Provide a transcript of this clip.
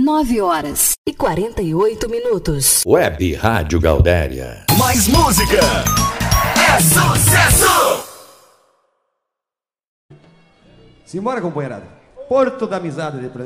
9h48. Web Rádio Gaudéria. Mais música é sucesso! Simbora, companheirada. Porto da Amizade de